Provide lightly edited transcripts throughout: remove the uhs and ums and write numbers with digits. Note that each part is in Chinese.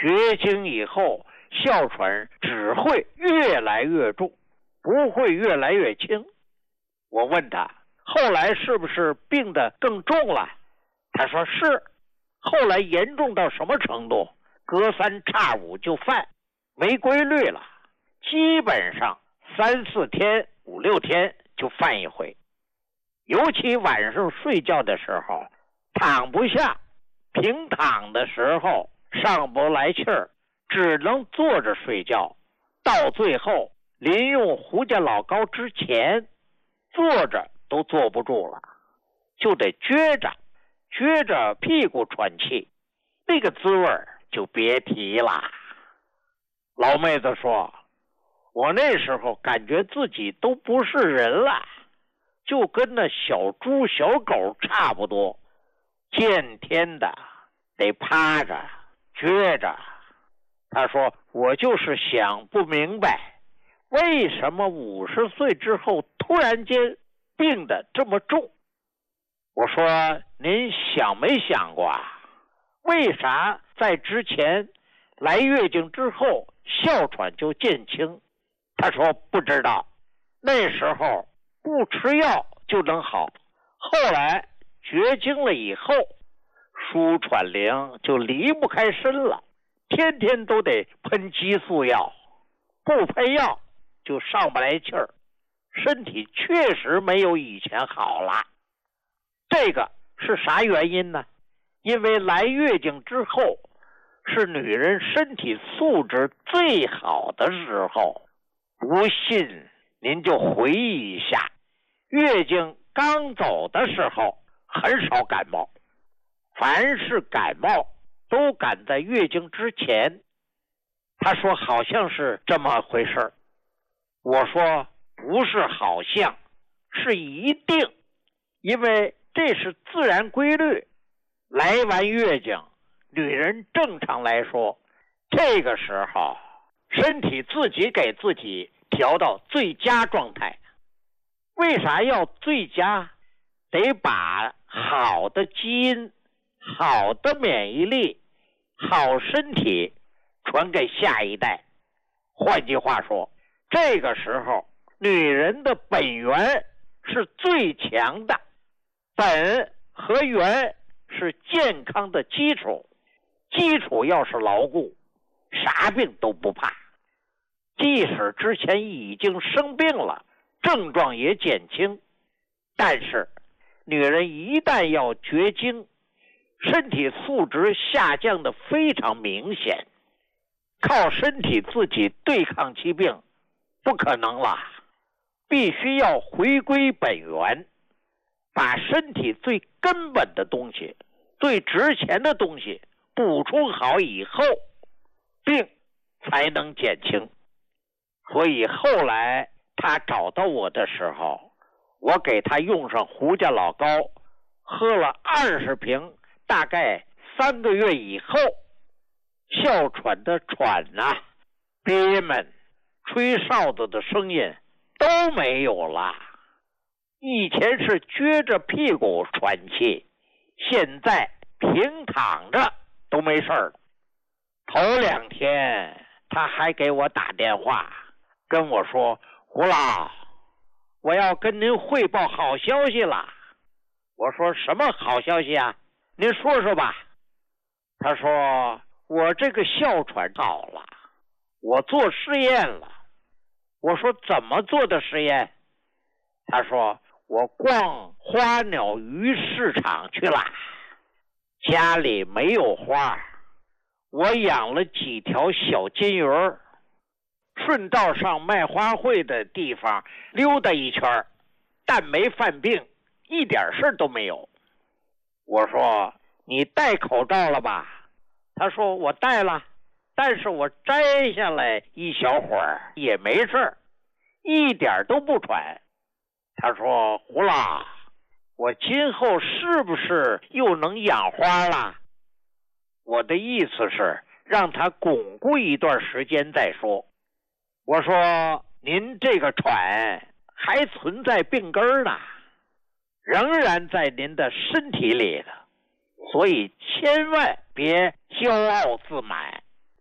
绝经以后哮喘只会越来越重，不会越来越轻。我问他后来是不是病得更重了？他说是。后来严重到什么程度？隔三差五就犯，没规律了，基本上3、4天、5、6天就犯一回。尤其晚上睡觉的时候躺不下，平躺的时候上不来气儿，只能坐着睡觉。到最后临用胡家老膏之前，坐着都坐不住了，就得撅着屁股喘气，那个滋味就别提了。老妹子说，我那时候感觉自己都不是人了，就跟那小猪小狗差不多，见天的得趴着撅着。他说我就是想不明白，为什么50岁之后突然间病得这么重。我说您想没想过啊，为啥在之前来月经之后哮喘就减轻？他说不知道，那时候不吃药就能好，后来绝经了以后，舒喘灵就离不开身了，天天都得喷激素药，不喷药就上不来气儿，身体确实没有以前好了。这个是啥原因呢？因为来月经之后是女人身体素质最好的时候。不信您就回忆一下，月经刚走的时候很少感冒，凡是感冒都赶在月经之前。他说好像是这么回事。我说不是好像，是一定，因为这是自然规律。来完月经，女人正常来说，这个时候身体自己给自己调到最佳状态。为啥要最佳？得把好的基因、好的免疫力、好身体传给下一代。换句话说，这个时候女人的本源是最强的，本和源是健康的基础，基础要是牢固，啥病都不怕。即使之前已经生病了，症状也减轻，但是女人一旦要绝经，身体素质下降的非常明显，靠身体自己对抗疾病不可能了，必须要回归本源，把身体最根本的东西、最值钱的东西补充好以后，病才能减轻。所以后来他找到我的时候，我给他用上胡家老膏，喝了20瓶，大概3个月以后，哮喘的喘啊、憋闷、吹哨子的声音都没有了。以前是撅着屁股喘气，现在平躺着都没事了。头2天他还给我打电话跟我说，胡老，我要跟您汇报好消息了。我说什么好消息啊？您说说吧。他说我这个哮喘好了，我做实验了。我说怎么做的实验？他说我逛花鸟鱼市场去了，家里没有花，我养了几条小金鱼儿，顺道上卖花卉的地方溜达一圈，但没犯病，一点事都没有。我说你戴口罩了吧？他说我戴了，但是我摘下来一小会儿也没事，一点都不喘。他说胡老，我今后是不是又能养花了？我的意思是让他巩固一段时间再说。我说您这个喘还存在病根呢，仍然在您的身体里的，所以千万别骄傲自满，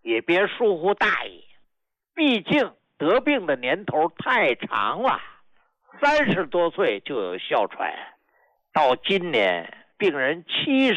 也别疏忽大意，毕竟得病的年头太长了，30多岁就有哮喘，到今年病人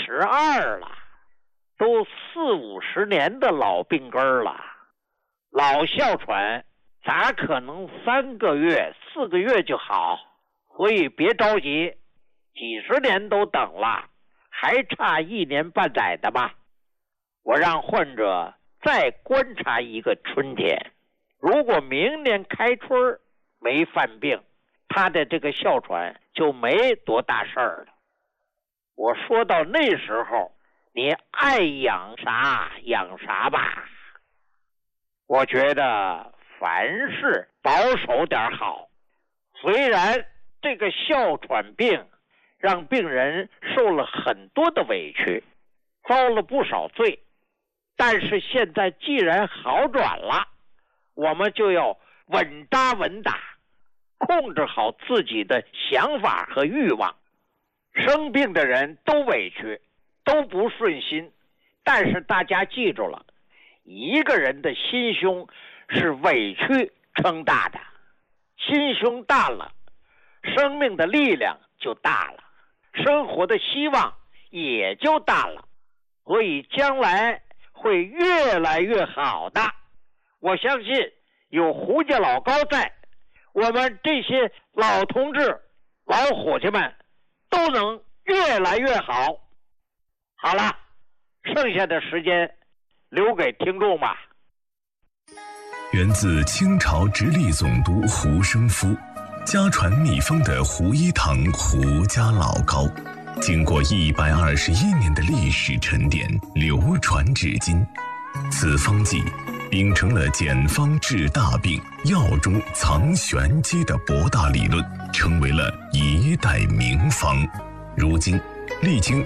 72了，都40-50年的老病根了。老哮喘咋可能3个月、4个月就好？所以别着急，几十年都等了，还差1年半载的吧。我让患者再观察一个春天，如果明年开春没犯病，他的这个哮喘就没多大事儿了。我说到那时候，你爱养啥养啥吧。我觉得凡事保守点好。虽然这个哮喘病让病人受了很多的委屈，遭了不少罪，但是现在既然好转了，我们就要稳扎稳打，控制好自己的想法和欲望。生病的人都委屈，都不顺心，但是大家记住了，一个人的心胸是委屈撑大的，心胸大了，生命的力量就大了，生活的希望也就大了，所以将来会越来越好的。我相信有胡家老高在，我们这些老同志、老伙计们都能越来越好。好了，剩下的时间留给听众吧。 源自清朝直隶总督胡生夫，家传秘方的胡一堂胡家老膏，经过121年的历史沉淀，流传至今。此方剂秉承了简方治大病、药中藏玄机的博大理论，成为了一代名方。如今历经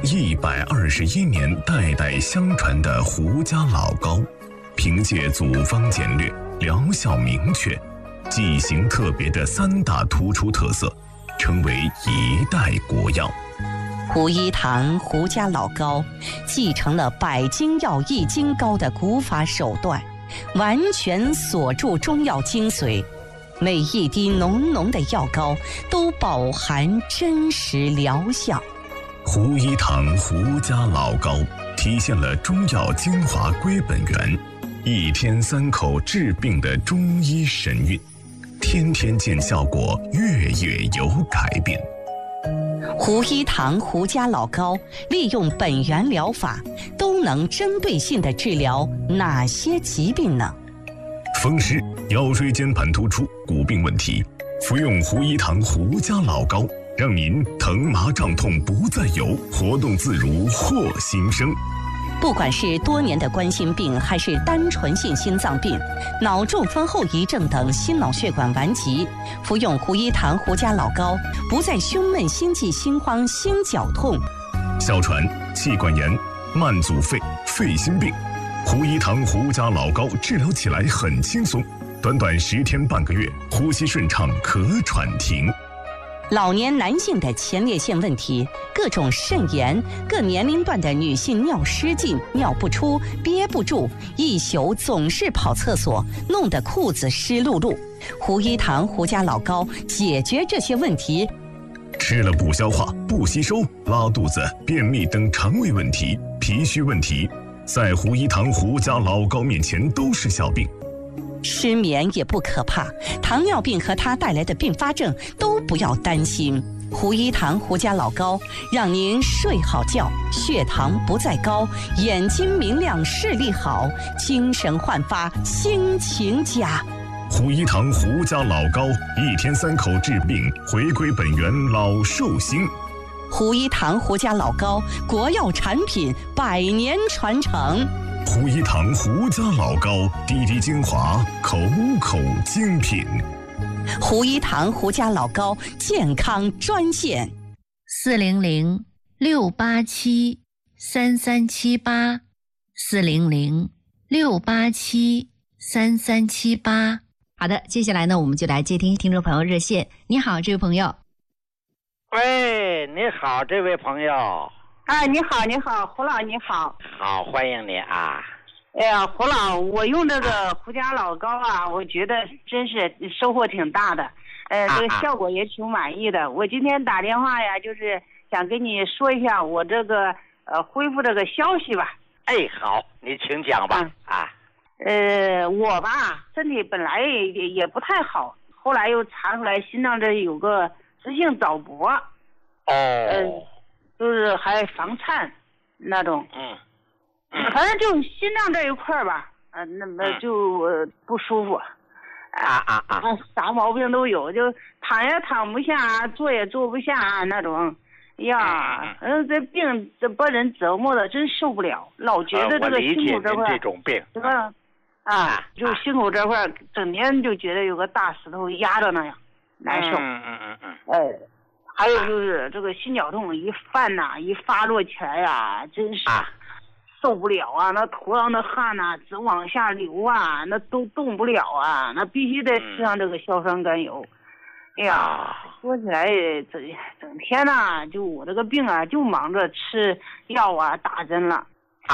121年代代相传的胡家老膏，凭借组方简略、疗效明确、剂型特别的3大突出特色，成为一代国药。 胡一堂胡家老膏继承了百金药易筋膏的古法手段，完全锁住中药精髓，每一滴浓浓的药膏都饱含真实疗效。 胡一堂胡家老膏体现了中药精华归本源，1天3口治病的中医神韵，天天见效果，月月有改变。 胡一堂胡家老膏利用本源疗法，都能针对性地治疗哪些疾病呢？ 风湿、腰椎间盘突出、骨病问题，服用胡一堂胡家老膏，让您疼麻胀痛不再有，活动自如获新生。 不管是多年的冠心病，还是单纯性心脏病、脑中风后遗症等心脑血管顽疾，服用胡一堂胡家老膏，不再胸闷、心悸、心慌、心绞痛。 哮喘、气管炎、慢阻肺、肺心病，胡一堂胡家老膏治疗起来很轻松，短短10天半个月，呼吸顺畅，咳喘停。 老年男性的前列腺问题，各种肾炎，各年龄段的女性尿失禁、尿不出、憋不住，一宿总是跑厕所，弄得裤子湿漉漉。胡一堂胡家老膏解决这些问题。 吃了不消化、不吸收、拉肚子、便秘等肠胃问题、脾虚问题，在胡一堂胡家老膏面前都是小病。 失眠也不可怕，糖尿病和它带来的并发症都不要担心。胡一堂胡家老膏让您睡好觉，血糖不再高，眼睛明亮，视力好，精神焕发，心情佳。 胡一堂胡家老膏，1天3口治病，回归本源，老寿星。 胡一堂胡家老膏，国药产品，100年传承。 胡一堂胡家老膏，滴滴精华，口口精品。 胡一堂胡家老膏健康专线 400-687-3378，400-687-3378。好的，接下来呢，我们就来接听众朋友热线。你好，这位朋友。 喂，你好，这位朋友。 你好，你好，胡老，你好。 好，欢迎你啊。 哎呀，胡老，我用这个胡家老膏啊，我觉得真是收获挺大的，这个效果也挺满意的。我今天打电话呀，就是想跟你说一下我这个恢复这个消息吧。 哎，好，你请讲吧。 我吧身体本来也不太好，后来又查出来心脏这有个直性早搏。就是还房颤那种。反正就心脏这一块吧，那么就不舒服。啥毛病都有，就躺也躺不下，坐也坐不下那种。呀，这病这把人折磨的真受不了，老觉得这个心口这块这种病， 这个就心口这块整天就觉得有个大石头压着那样，难受。还有就是这个心绞痛一犯呐，一发作起来呀，真是受不了啊！那头上的汗呐，直往下流啊，那都动不了啊，那必须得吃上这个硝酸甘油。哎呀，说起来整天呐，就我这个病啊，就忙着吃药啊，打针了。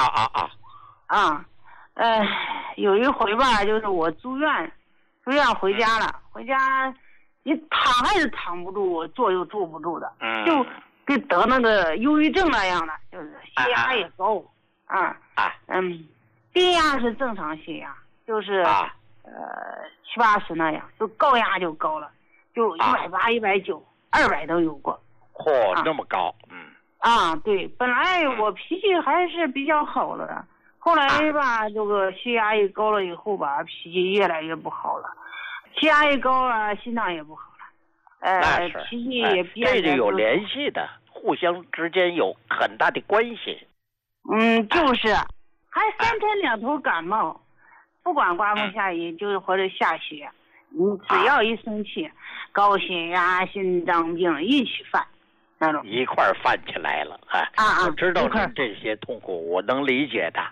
有一回吧，就是我住院回家了，回家你躺还是躺不住，我坐又坐不住的，就跟得那个忧郁症那样的，就是血压也高。低压是正常血压，就是70-80那样，就高压就高了，就180、190、200都有过。 那么高。 对，本来我脾气还是比较好的，后来吧，这个血压一高了以后吧，脾气越来越不好了，血压一高了，心脏也不好了，脾气也变得。 这就有联系的，互相之间有很大的关系。 就是还3天2头感冒，不管刮风下雨，就是或者下雪，你只要一生气，高血压、心脏病一起犯，那种一块犯起来了。我知道您这些痛苦，我能理解的。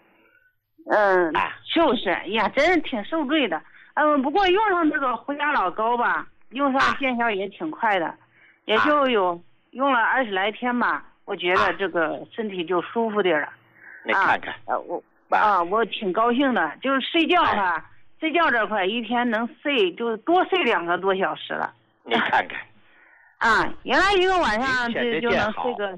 就是呀，真是挺受罪的。不过用上这个胡家老膏吧，用上见效也挺快的，也就有用了20来天吧。我觉得这个身体就舒服点了。 你看看， 我挺高兴的，就是睡觉睡觉这块一天能睡就多睡2个多小时了。 你看看， 原来一个晚上就能睡个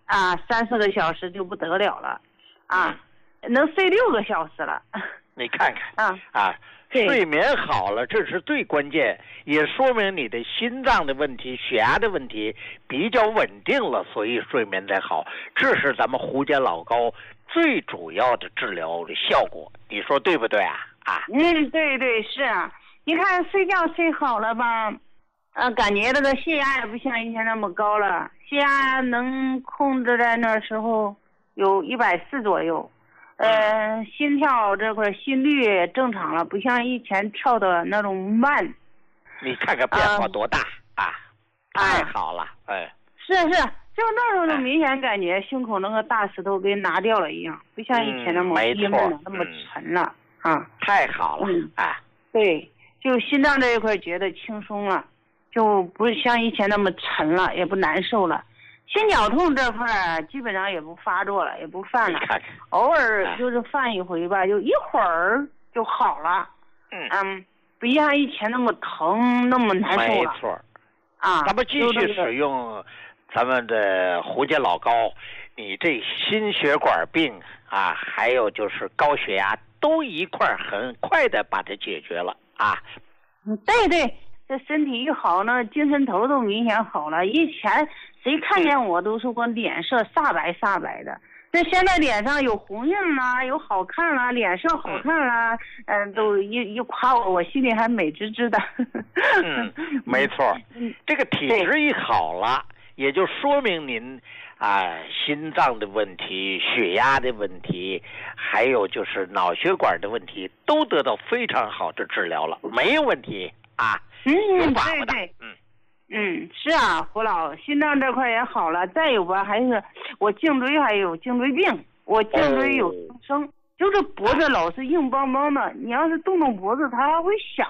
3-4个小时就不得了了，能睡6个小时了。 你看看睡眠好了，这是最关键，也说明你的心脏的问题、血压的问题比较稳定了，所以睡眠才好。这是咱们胡家老膏最主要的治疗的效果，你说对不对啊？ 对，是啊。你看睡觉睡好了吧，感觉这个血压也不像以前那么高了，血压能控制在那时候有140左右。心跳这块心率正常了，不像以前跳的那种慢。 你看看变化多大太好了。 是，就那时候就明显感觉胸口那个大石头给拿掉了一样，不像以前那么郁闷了，那么沉了。 太好了。 对，就心脏这一块觉得轻松了，就不像以前那么沉了，也不难受了。心绞痛这块基本上也不发作了，也不犯了，偶尔就是犯一回吧，就一会儿就好了。不像以前那么疼，那么难受了。 没错。咱们继续使用咱们的胡家老膏，你这心血管病还有就是高血压都一块很快的把它解决了。 对，这身体一好呢，精神头都明显好了。以前谁看见我都说我脸色煞白的，这现在脸上有红印啦，有好看啦，脸色好看啦，都一夸我心里还美滋滋的。 没错，这个体质一好了，也就说明您心脏的问题、血压的问题，还有就是脑血管的问题，都得到非常好的治疗了，没有问题。 对，是啊，胡老，心脏这块也好了，再有吧，还是我颈椎还有颈椎病，我颈椎有增生，就是脖子老是硬邦邦的，你要是动动脖子，它还会响。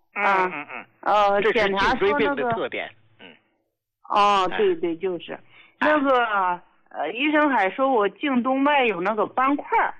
检查说那个特点。 对，就是那个医生还说我颈动脉有那个斑块，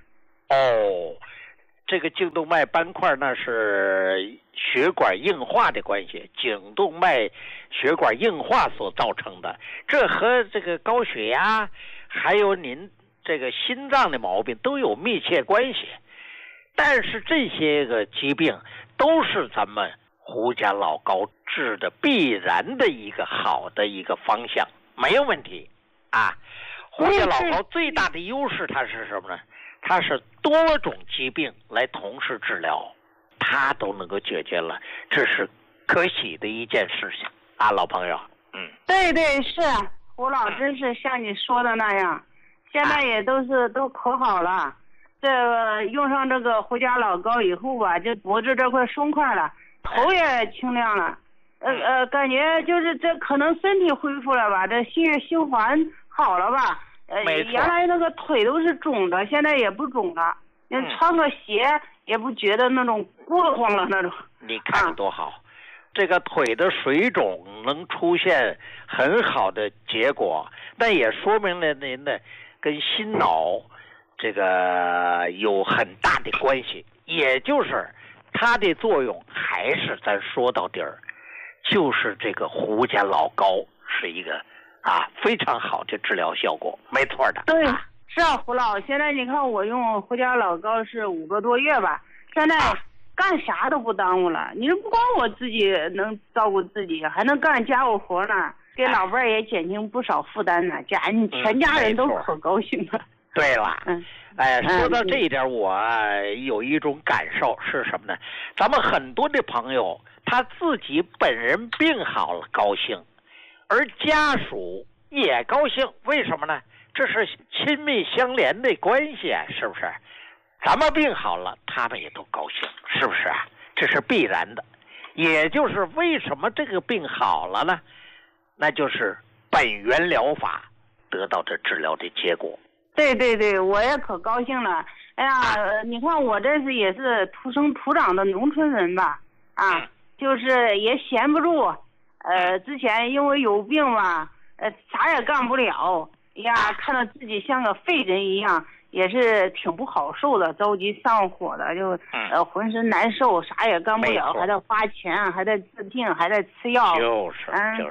哦，这个颈动脉斑块那是血管硬化的关系，颈动脉血管硬化所造成的，这和这个高血压还有您这个心脏的毛病都有密切关系。但是这些个疾病都是咱们胡家老高治的必然的一个好的一个方向，没有问题啊。胡家老高最大的优势它是什么呢？它是多种疾病来同时治疗，它都能够解决了，这是可喜的一件事情啊，老朋友。 对对，是胡老真是像你说的那样，现在也都可好了。这个用上这个胡家老高以后吧，这脖子这块松快了，头也清亮了，感觉就是这可能身体恢复了吧，这血液循环好了吧。原来那个腿都是肿的，现在也不肿了。穿个鞋也不觉得那种痌得慌了那种。 你看多好，这个腿的水肿能出现很好的结果，但也说明了您的跟心脑这个有很大的关系，也就是它的作用还是咱说到底儿，就是这个胡家老高是一个非常好的治疗效果，没错的。 对，是啊，胡老，现在你看我用胡家老高是5个多月吧，现在干啥都不耽误了。你说不光我自己能照顾自己，还能干家务活呢，给老伴儿也减轻不少负担呢，全家人都可高兴了。 对了，说到这一点，我有一种感受是什么呢？咱们很多的朋友他自己本人病好了高兴，而家属也高兴，为什么呢？这是亲密相连的关系啊，是不是？咱们病好了，他们也都高兴，是不是啊？这是必然的。也就是为什么这个病好了呢？那就是本源疗法得到的治疗的结果。 对对对，我也可高兴了。哎呀，你看我这是也是土生土长的农村人吧，就是也闲不住。之前因为有病嘛，啥也干不了。呀，看到自己像个废人一样，也是挺不好受的，着急上火的，就浑身难受，啥也干不了，还得花钱，还得治病，还得吃药。就是。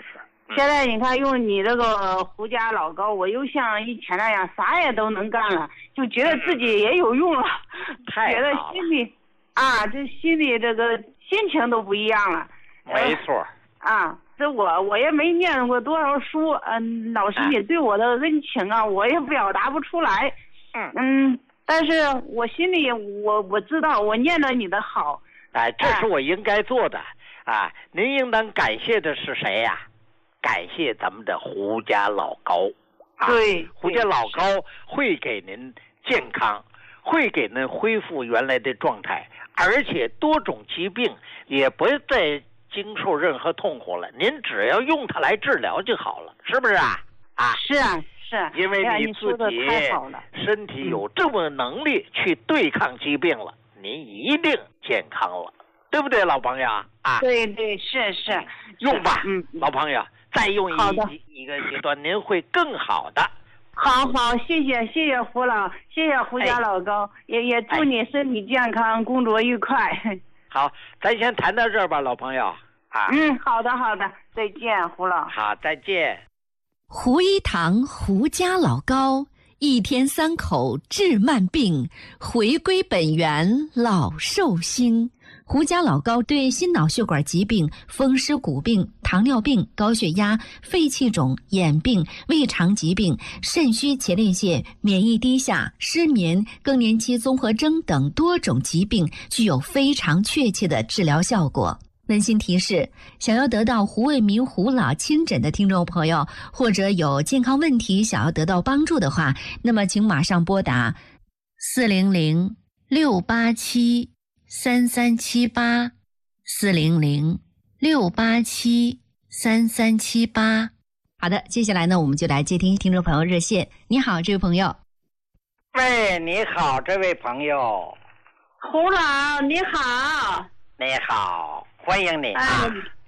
现在你看用你这个胡家老高，我又像以前那样啥也都能干了，就觉得自己也有用了，觉得心里这心里这个心情都不一样了。 没错。 这我也没念过多少书，老师你对我的恩情我也表达不出来。但是我心里我知道我念了你的好。 这是我应该做的您应当感谢的是谁呀？感谢咱们的胡家老高。 对， 胡家老高会给您健康，会给您恢复原来的状态，而且多种疾病也不再经受任何痛苦了，您只要用它来治疗就好了，是不是啊？ 是啊， 因为你自己身体有这么能力去对抗疾病了，您一定健康了，对不对，老朋友对对，是用吧，老朋友，再用一个阶段，您会更好的。 好，谢谢胡老，谢谢胡家老高，也祝你身体健康，工作愉快。 好，咱先谈到这儿吧，老朋友好的，再见，胡老。 好，再见。 胡一堂胡家老高，一天3口治慢病，回归本源老寿星。胡家老高对心脑血管疾病、风湿骨病、糖尿病、高血压、肺气肿、眼病、胃肠疾病、肾虚前列腺、免疫低下、失眠、更年期综合征等多种疾病具有非常确切的治疗效果。温馨提示，想要得到胡卫民胡老亲诊的听众朋友，或者有健康问题想要得到帮助的话，那么请马上拨打400-687-3378 400-687-3378。好的，接下来呢，我们就来接听众朋友热线。你好，这位朋友。 喂，你好，这位朋友。 胡老，你好。 你好，欢迎你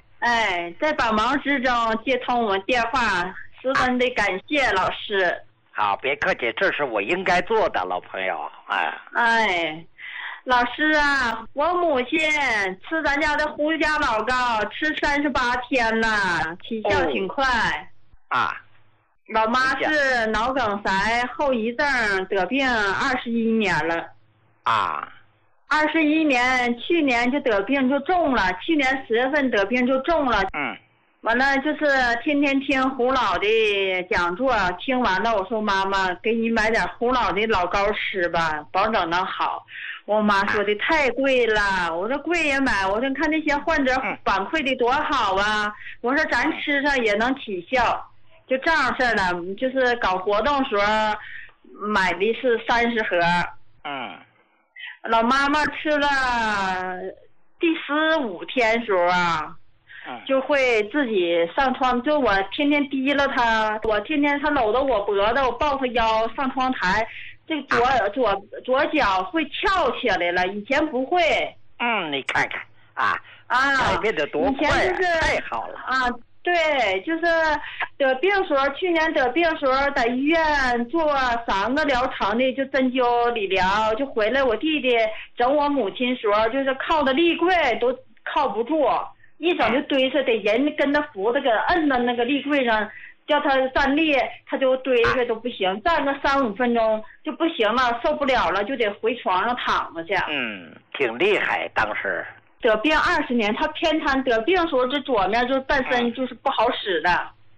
在百忙之中接通我们电话，十分的感谢老师。 好，别客气，这是我应该做的，老朋友。 哎，老师啊，我母亲吃咱家的胡家老高吃38天了，起效挺快。老妈是脑梗塞后遗症得病21年了。21年，去年就得病就重了，去年10月份得病就重了。完了就是天天听胡老的讲座，听完了我说妈妈给你买点胡老的老高吃吧，保证能好。我妈说的太贵了，我说贵也买，我说看那些患者反馈的多好啊，我说咱吃上也能起效，就这样式的，就是搞活动时候买的是30盒。老妈妈吃了第15天时候啊，就会自己上床，就我天天提了他，我天天他搂着我脖子，我抱他腰上窗台，这个左脚会翘起来了，以前不会。 你看看改变得多快啊！太好了对，就是得病时候，去年得病时候在医院做3个疗程的，就针灸理疗，就回来我弟弟整我母亲时候，就是靠的立柜都靠不住，一整就堆着，得人跟他扶着，给摁到那个立柜上，叫他站立，他就堆着都不行，站个3-5分钟就不行了，受不了了，就得回床上躺着去。 挺厉害，当时。 得病20年，他偏瘫，得病时候这左面就是本身就是不好使的。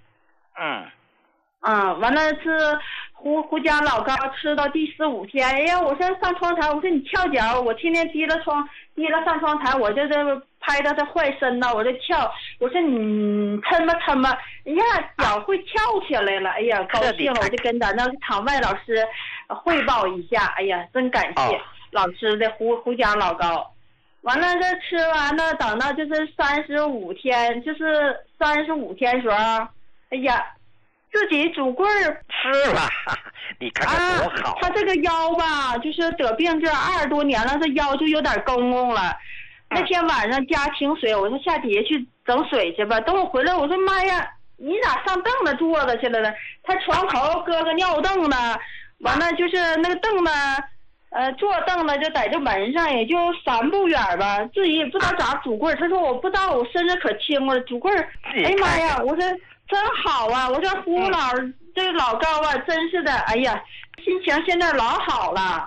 完了是胡家老高吃到第15天，哎呀，我说上窗台，我说你翘脚，我天天提了上窗台，我就这拍到他坏身呢，我就翘，我说你抻吧，哎呀，脚会翘起来了，哎呀，高兴了，我就跟咱那场外老师汇报一下，哎呀，真感谢老师的胡家老高。完了，这吃完了，等到就是35天，就是35天时候，哎呀，自己拄棍儿吃了，你看看多好。 他这个腰吧，就是得病这20多年了，这腰就有点公公了。那天晚上家停水，我说下底下去整水去吧。等我回来，我说妈呀，你咋上凳子坐着去了呢？他床头搁个尿凳子，完了就是那个凳子。坐凳子就在这门上，也就3步远吧，自己也不知道咋拄棍儿。他说我不知道，我身子可轻了，拄棍儿。哎呀妈呀！我说真好啊！我说胡老这个老高啊，真是的，哎呀，心情现在老好了。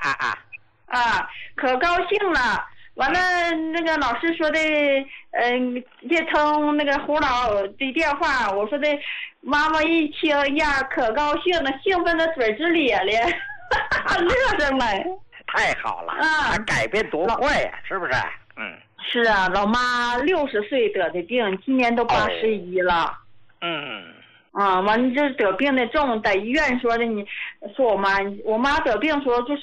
可高兴了。完了，那个老师说的，接通那个胡老的电话，我说的，妈妈一听呀，可高兴了，兴奋的嘴直咧咧。乐着来， 太好了他改变多快呀，是不是？ 是啊，老妈60岁得的病，今年都81了。完了就是得病的重，在医院说的，你说我妈得病时候就是，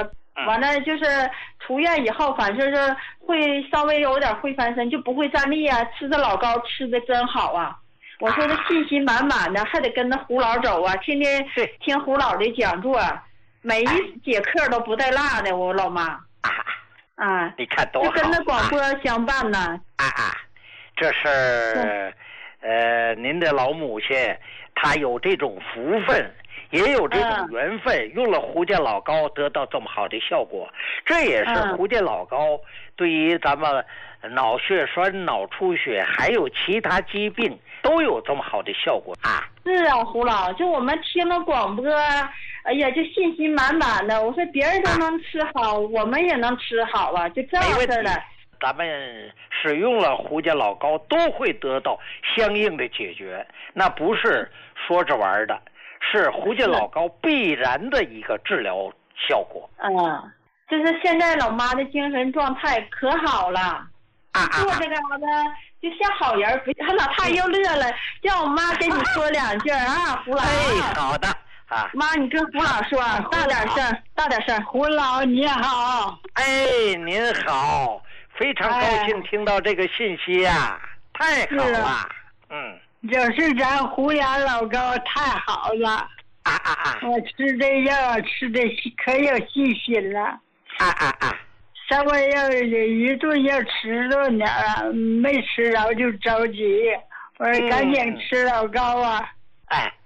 完了就是出院以后，反正是会稍微有点会翻身，就不会站立啊，吃的老高吃的真好啊。我说的信心满满的，还得跟着胡老走啊，天天听胡老的讲座。每一节课都不带落的，我老妈你看多好， 就跟着广播相伴呢。 这是您的老母亲，她有这种福分，也有这种缘分，用了胡家老高得到这么好的效果，这也是胡家老高对于咱们脑血栓、脑出血还有其他疾病都有这么好的效果是啊，胡老，就我们听了广播，哎呀，就信心满满的。我说别人都能吃好，我们也能吃好啊，就这样式的。 咱们使用了胡家老高都会得到相应的解决，那不是说着玩的，是胡家老高必然的一个治疗效果。 就是现在老妈的精神状态可好了，做这个就像好人，他又乐了，叫我妈跟你说2句胡老。 好的妈，你跟胡老说，大点声。 胡老你好。 您好，非常高兴听到这个信息呀，太好了。 就是咱胡家老高太好了。我吃这药吃的可有信心了。稍微要一顿要吃着点没吃着就着急，我说赶紧吃老高啊。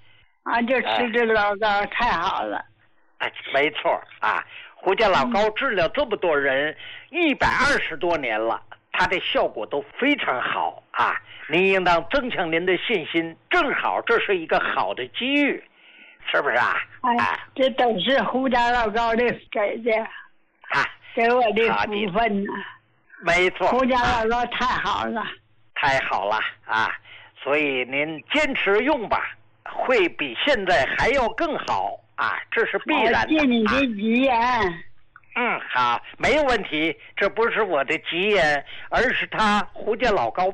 就吃这老膏太好了。 没错啊，胡家老膏治疗这么多人120多年了，它的效果都非常好啊！您应当增强您的信心，正好这是一个好的机遇，是不是啊？ 这都是胡家老膏的给的，给我的福分呢。 没错， 胡家老膏太好了， 太好了啊！所以您坚持用吧，会比现在还要更好啊，这是必然的。 谢你的吉言。 好，没有问题。这不是我的吉言，而是他胡家老膏。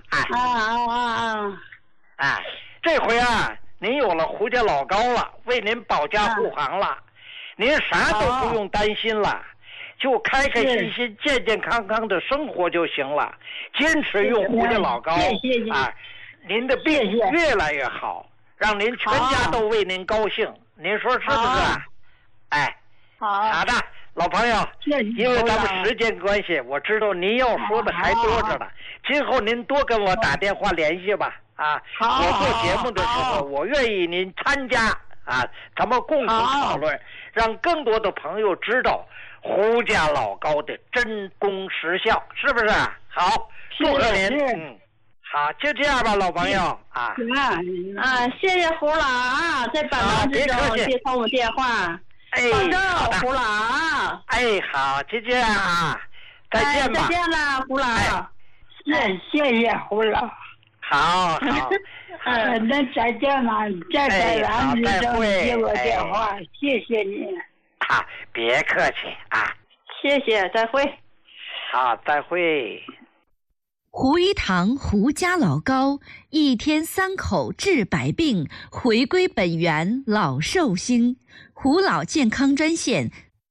这回啊，您有了胡家老膏了，为您保驾护航了，您啥都不用担心了，就开开心心、健健康康的生活就行了。坚持用胡家老膏，您的病越来越好，让您全家都为您高兴。您说是不是？好的。老朋友，因为咱们时间关系，我知道您要说的还多着呢。今后您多跟我打电话联系吧。我做节目的时候，我愿意您参加咱们共同讨论，让更多的朋友知道胡家老膏的真功实效，是不是？好，祝贺您。好，就这样吧，老朋友谢谢胡老啊，在百忙之中接通我电话。保重，胡老。 好，就这样啊，再见吧。 再见了，胡老。 谢谢胡老。 好。 那再见了，在百忙之中接我电话，谢谢你。 别客气啊。 谢谢，再会。 好，再会。 胡一堂胡家老膏，1天3口治百病，回归本源老寿星。胡老健康专线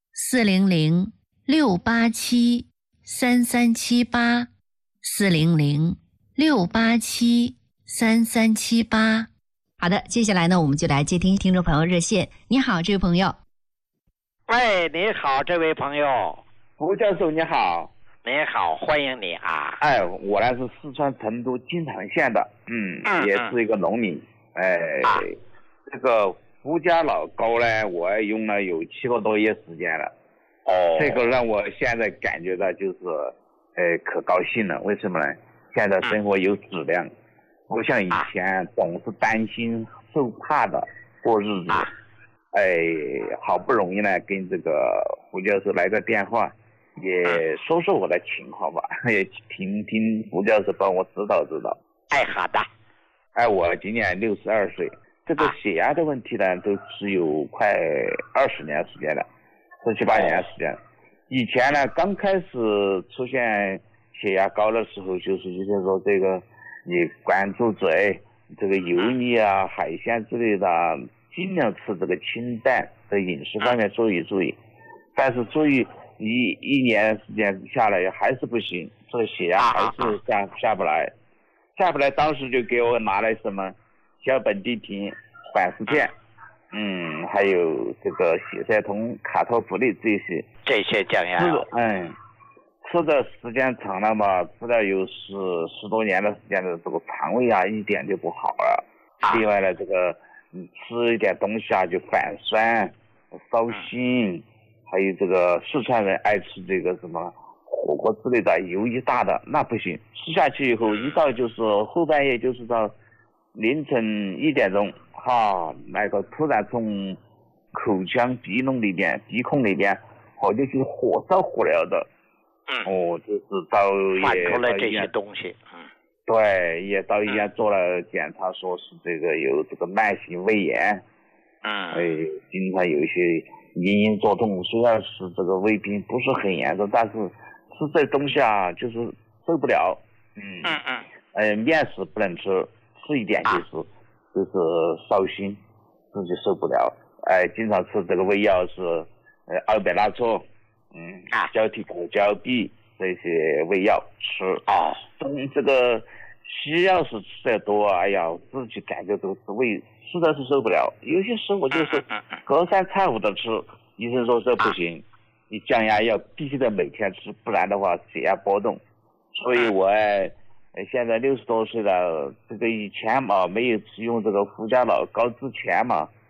400-687-3378，400-687-3378。好的，接下来呢，我们就来接听众朋友热线。你好，这位朋友。 你好，这位朋友。 胡教授你好。 你好，欢迎你啊！ 我呢是四川成都金堂县的，也是一个农民。这个胡家老膏呢，我用了有7个多月时间了。这个让我现在感觉到就是，可高兴了。为什么呢？现在生活有质量，不像以前总是担心受怕的过日子。好不容易呢，跟这个胡教授来个电话。也说说我的情况吧，也听听胡教授帮我指导指导。 好的。 我今年62岁，这个血压的问题呢，都是有快20年时间了，17、18年时间。以前呢，刚开始出现血压高的时候，就是说这个你关注这个油腻啊、海鲜之类的，尽量吃这个清淡的饮食方面注意。但是注意。一年时间下来还是不行，这个血压还是下不来，当时就给我拿来什么小苯地平、缓释片，还有这个血塞酮、卡托普利这些降压药。吃的时间长了嘛，吃了有10多年的时间的这个肠胃一点就不好了。另外呢，这个吃一点东西就反酸、烧心。还有这个四川人爱吃这个什么火锅之类的油一大的，那不行，吃下去以后一到就是后半夜，就是到凌晨1点钟，那个突然从口腔鼻孔里边好像就是火烧火燎的。就是到翻出来这些东西。 对，也到医院做了检查，说是这个有这个慢性胃炎。经常有一些隐隐作痛，虽然是这个胃病不是很严重，但是吃这东西就是受不了。面食不能吃，吃一点就是烧心，自己受不了。经常吃这个胃药是奥贝拉唑、胶体果胶匕这些胃药吃。这个西药是吃得多，自己感觉都是胃实在是受不了。有些时候就是隔三差五的吃，医生说这不行，你降压药必须得每天吃，不然的话血压波动。所以我现在60多岁了，这个以前嘛没有使用这个胡家老膏之前嘛，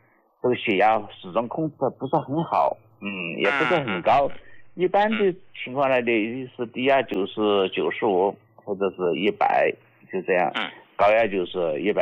这个血压始终控制的不是很好，也不是很高。一般的情况呢，是低压就是95或者是100，就这样。高压就是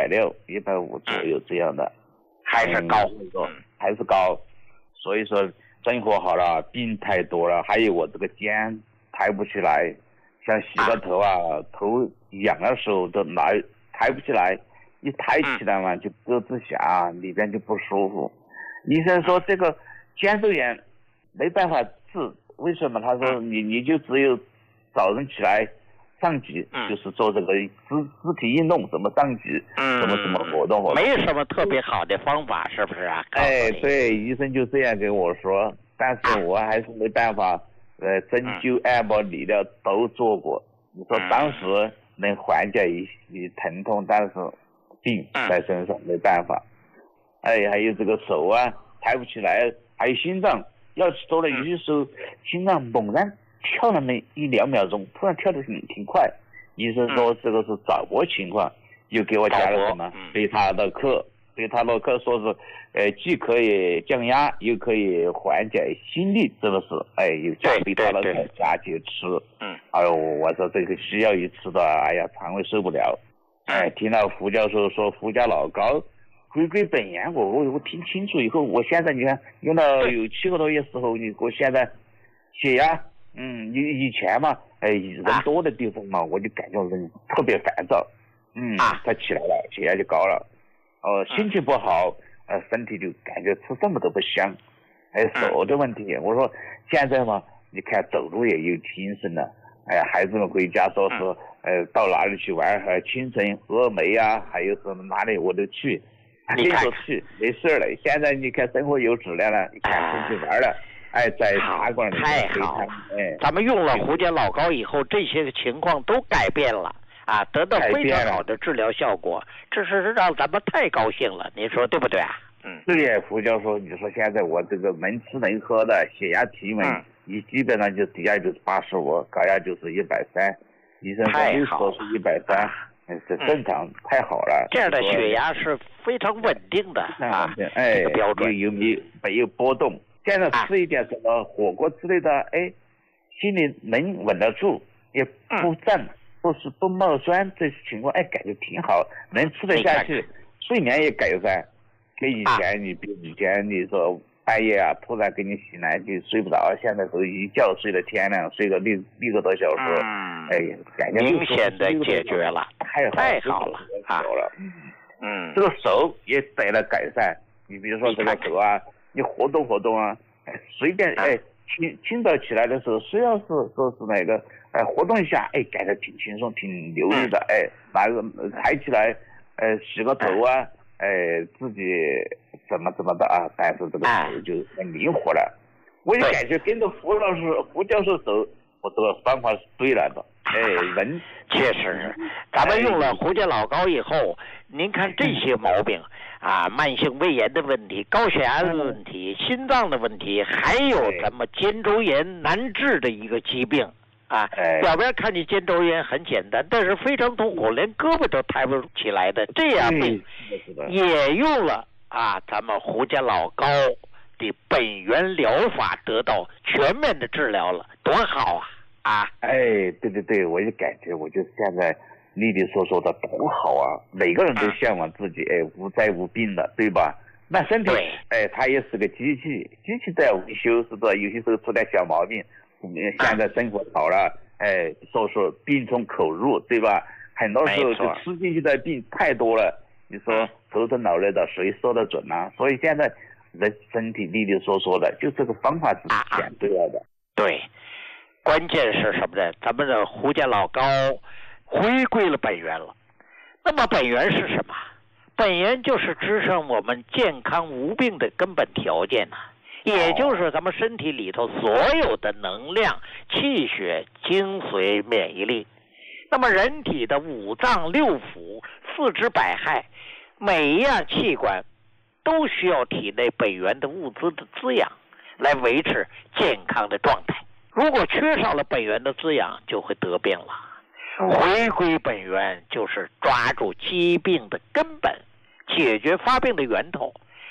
160、150左右这样的， 还是高， 还是高。所以说生活好了，病太多了，还有我这个肩抬不起来，像洗个头头痒的时候都抬不起来，一抬起来嘛就咯吱响，里边就不舒服。医生说这个肩周炎没办法治，为什么？他说你就只有早上起来上举，就是做这个肢体运动，怎么上举，怎么活动， 没什么特别好的方法，是不是啊？ 对，医生就这样跟我说，但是我还是没办法，针灸、按摩、理疗都做过。你说当时能缓解一疼痛，但是病在身上没办法。还有这个手抬不起来，还有心脏，要是做了有些时候心脏猛然跳那么1-2秒钟，突然跳得挺快，医生说这个是早搏情况，又给我加了什么贝塔洛克，说是既可以降压，又可以缓解心率，是不是？有加贝塔洛克加去吃。我说这个西药一吃的，肠胃受不了。听到胡教授说胡家老高回归本源，我听清楚以后，我现在你看用到有7个多月时候，我现在血压，以前嘛，人多的地方嘛，我就感觉人特别烦躁，他起来了，血压就高了，心情不好，身体就感觉吃什么都不香，手的问题，我说现在嘛，你看走路也有精神了，孩子们回家说是，到哪里去玩，清晨峨眉还有什么哪里我都去。你说去没事了，现在你看生活有质量了，你看出去玩了，在茶馆里太好了，咱们用了胡家老高以后，这些情况都改变了得到非常好的治疗效果，这是让咱们太高兴了，您说对不对啊？ 是的，胡教授，你说现在我这个能吃能喝的，血压体温，你基本上就低压就是85，高压就是130，医生说是130。这正常，太好了。 这样的血压是非常稳定的这个标准， 没有波动。现在吃一点什么火锅之类的，心里能稳得住，也不胀，不冒酸，这情况感觉挺好，能吃得下去，睡眠也改善。跟以前以前你说半夜突然给你醒来就睡不着，现在都一觉睡到天亮，睡个6个多小时，感觉明显的解决了，太好了这个手也得了改善。你比如说这个手你活动活动随便清早起来的时候，虽然是说是那个活动一下，感觉挺轻松，挺流利的，拿个抬起来，洗个头自己怎么的但是这个手就很灵活了。我就感觉跟着胡教授走，我这个方法是对了的。人确实，咱们用了胡家老高以后，您看这些毛病慢性胃炎的问题、高血压的问题、心脏的问题，还有咱们肩周炎难治的一个疾病表面看见肩周炎很简单，但是非常痛苦，连胳膊都抬不起来的这样病，也用了咱们胡家老高的本源疗法得到全面的治疗了，多好对，我就感觉我就现在利利索索的多好每个人都向往自己无灾无病的，对吧？那身体它也是个机器在维修，是吧？有些时候出点小毛病，现在生活好了，说病从口入，对吧？很多时候就吃进去的病太多了，你说头疼脑热的谁说得准所以现在人身体利利索索的，就这个方法是选对了的。 对，关键是什么呢？咱们的胡家老高回归了本源了。那么本源是什么？本源就是支撑我们健康无病的根本条件也就是咱们身体里头所有的能量、气血、精髓、免疫力。那么人体的5脏6腑、4肢百骸，每一样器官都需要体内本源的物资的滋养，来维持健康的状态。如果缺少了本源的滋养，就会得病了。回归本源就是抓住疾病的根本，解决发病的源头，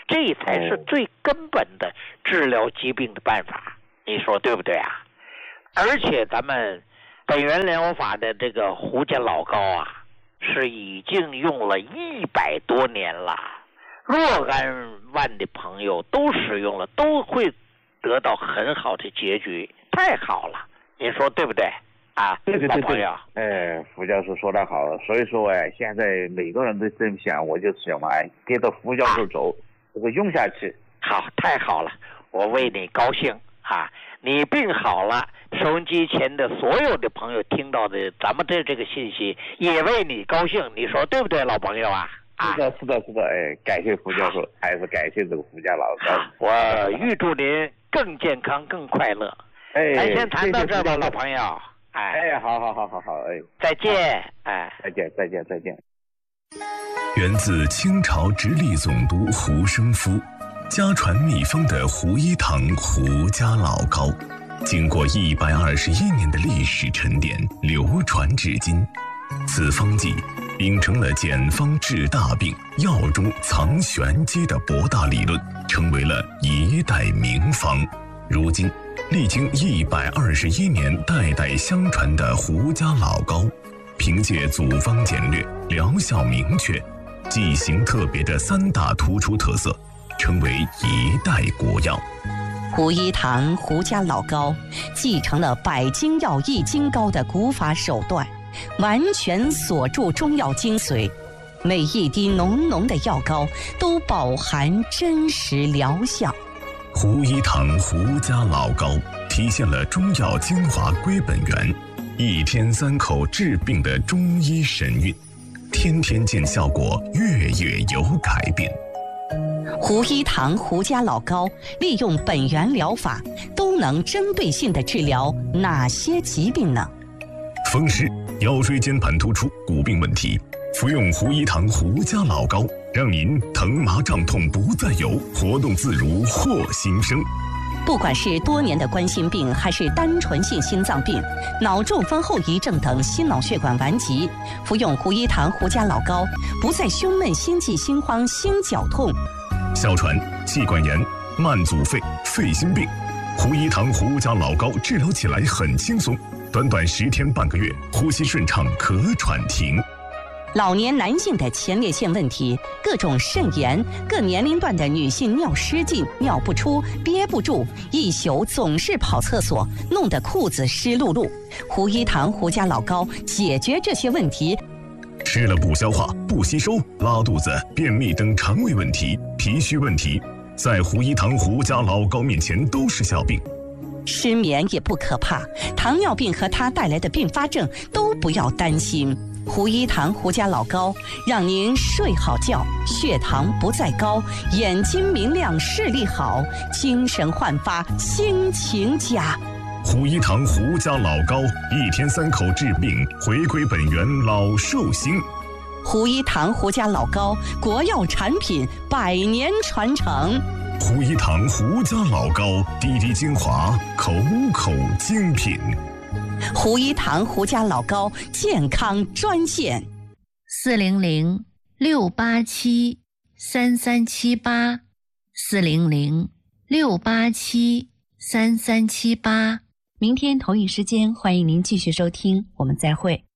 这才是最根本的治疗疾病的办法，你说对不对啊？而且咱们本源疗法的这个胡家老膏啊，是已经用了100多年了，若干万的朋友都使用了，都会得到很好的结局，太好了，你说对不对啊？ 对， 朋友， 胡教授说得好，所以说现在每个人都这么想，我就想跟着胡教授走，这个用下去。 好，太好了，我为你高兴啊！你病好了，收音机前的所有的朋友听到的咱们这个信息，也为你高兴，你说对不对，老朋友啊？ 是的，感谢胡教授，还是感谢这个胡家老高。 我预祝您更健康、更快乐。咱先谈到这吧，老朋友。好，再见， 再见。 源自清朝直隶总督胡生夫，家传秘方的胡一堂胡家老膏，经过121年的历史沉淀，流传至今。此方剂秉承了简方治大病、药中藏玄机的博大理论，成为了一代名方。如今历经121年代代相传的胡家老膏，凭借组方简略、疗效明确、剂型特别的3大突出特色，成为一代国药。 胡一堂胡家老膏继承了百金药易筋膏的古法手段，完全锁住中药精髓，每一滴浓浓的药膏都饱含真实疗效。 胡一堂胡家老膏体现了中药精华归本源，1天3口治病的中医神韵，天天见效果，月月有改变。 胡一堂胡家老膏利用本源疗法，都能针对性地治疗哪些疾病呢？ 风湿、腰椎间盘突出、骨病问题，服用胡一堂胡家老膏，让您疼麻胀痛不再有，活动自如获新生。 不管是多年的冠心病，还是单纯性心脏病、脑中风后遗症等心脑血管顽疾，服用胡一堂胡家老膏，不再胸闷、心悸、心慌、心绞痛。 哮喘、气管炎、慢阻肺、肺心病，胡一堂胡家老膏治疗起来很轻松，短短10天半个月，呼吸顺畅，咳喘停。 老年男性的前列腺问题、各种肾炎，各年龄段的女性尿失禁、尿不出、憋不住，一宿总是跑厕所，弄得裤子湿漉漉。胡一堂胡家老膏解决这些问题。 吃了不消化、不吸收、拉肚子、便秘等肠胃问题、脾虚问题，在胡一堂胡家老膏面前都是小病。 失眠也不可怕，糖尿病和它带来的并发症都不要担心。胡一堂胡家老膏让您睡好觉，血糖不再高，眼睛明亮，视力好，精神焕发，心情佳。 胡一堂胡家老膏1天3口治病，回归本源，老寿星。 胡一堂胡家老膏，国药产品，100年传承。 胡一堂胡家老膏，滴滴精华，口口精品。 胡一堂胡家老膏健康专线 400-687-3378，400-687-3378。明天同一时间，欢迎您继续收听，我们再会。